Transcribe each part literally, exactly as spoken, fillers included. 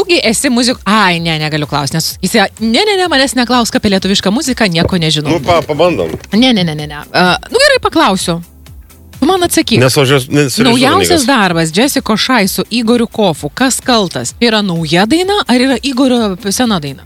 tugi esi muzik... Ai, ne, negaliu klausti, nes jis... Ne, ne, ne, manęs neklausk apie lietuvišką muziką, nieko nežinau. Nu, pa, pabandom. Ne, ne, ne, ne, ne. Uh, nu gerai, paklausiu. Tu man atsakyk. Nes aš esu... Naujausias darbas Jessica Šai su Igoriu Kofu. Kas kaltas? Yra nauja daina ar yra Igorio sena daina?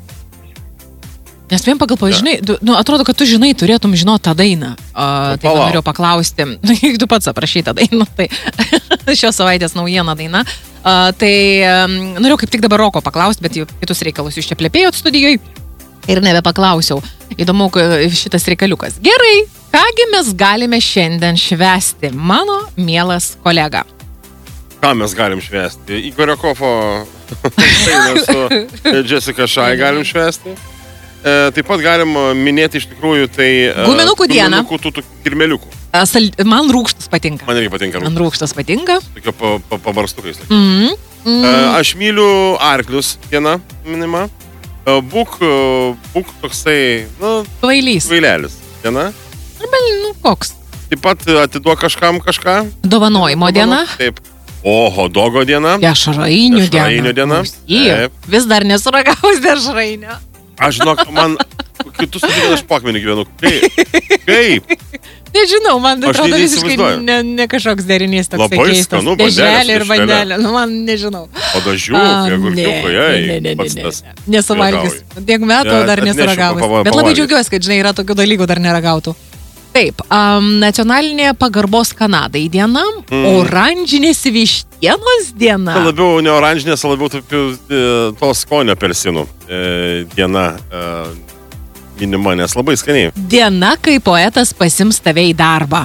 Nes vien pagal pažinai, ja. nu, atrodo, kad tu žinai, turėtum žinoti tą dainą. Uh, tai noriu paklausti, jeigu tu pats aprašai tą dainą, tai šios savaitės naujiena daina. Uh, tai um, noriu kaip tik dabar Roko paklausti, bet jau kitus reikalus jūs čia plepėjot studijoje ir nebepaklausiau. Įdomu šitas reikaliukas. Gerai, kągi mes galime šiandien švęsti, mano mielas kolega? Ką mes galim švęsti? Igorio Kofo dainą su Jessica Šai galim švęsti. E, taip pat galim minėti iš tikrųjų tai... Guminukų dieną. Guminukų, tų, tų kirmeliukų. Sal... Man rūgštas patinka. Man irgi patinka rūgštas. Man rūgštas patinka. Tokio pa, pa, pabarstukais. Mm, mm. E, aš myliu arklius diena minima. E, būk, būk toksai, nu... Kvailys. Kvailelis diena. Arba, nu, koks. Taip pat atiduok kažkam kažką. Dovanojimo diena. Taip. O, hodogo diena. Dešrainių diena. Dešrainių diena. Taip. Vis dar nesuragaus dešrainio. Aš žinok, man kitus sakyti, aš pakmenį gyvenu. Kaip? Kaip? Nežinau, man atrodo visiškai ne, ne kažkoks derinys toks keistas. Skanu, dėželė ir vandelė. Nu, man nežinau. Padažių, jegurkiuko, jei. Ne, ne, ne, ne, ne. Nesuvalgys. Tiek metų Ja, dar nesuragavus. atnešiu, Bet labai džiaugiuosi, kad, žinai, yra tokių dalykų dar neragautų. Taip, um, nacionalinė pagarbos Kanadai diena, mm. oranžinės vištienos diena. Tai labiau ne oranžinės, labiau tokių e, to skonio persinų e, diena e, minima, nes labai skaniai. Diena, kai poetas pasims tave į darbą.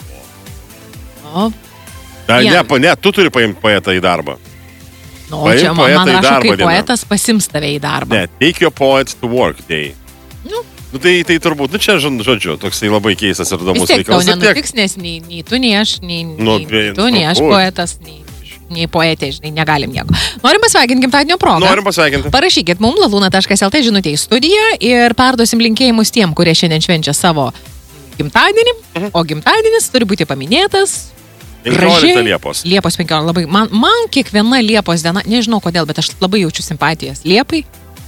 O, Da, ne, pa, ne, tu turi paimti poetą į darbą. no, čia man, man rašo, kai diena. poetas pasims tave į darbą. Ne, take your poet to work day. Nu. Nu, tai, tai turbūt, nu čia žodžiu, toksai labai keistas ir įdomus reikalas. Vis tiek tau reikalas. nenutiks, nes nei, nei tu, nei aš, nei, Nu, nei, be- nei tu, nei aš turbūt. poetas, nei, nei poetė, žinai, negalim nieko. Norim pasveikinti gimtadienio progą. Norim pasveikinti. Parašykit mums laluna taškas lt žinutė į studiją ir perduosim linkėjimus tiem, kurie šiandien švenčia savo gimtadienį, Mhm. o gimtadienis turi būti paminėtas. penkioliktą Liepos. Liepos penkioliktą. Labai, man, man kiekviena Liepos diena, nežinau kodėl, bet aš labai jaučiu simpatijas Liepai.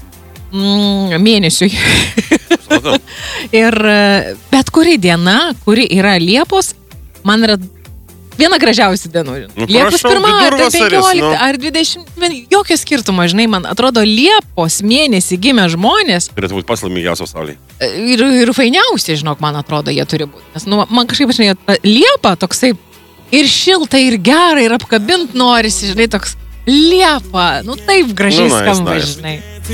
Mm, mėnesiui. Ir bet kuri diena, kuri yra Liepos, man yra viena gražiausių dienų. Nu, Liepos prašau, pirma, ar vidurvasaris, penkiolikta, nu. ar dvidešimt, jokio skirtumo, žinai, man atrodo, Liepos mėnesį gimę žmonės Turėtų būti pats laimingiausias pasaulyje. ir, ir fainiausi, žinok, man atrodo, jie turi būti. Nes, nu, man kažkaip, žinai, ta Liepa toksai ir šilta, ir gera, ir apkabint norisi, žinai, toks Liepa, nu taip gražiai Nu, nice, skamba, nice. žinai.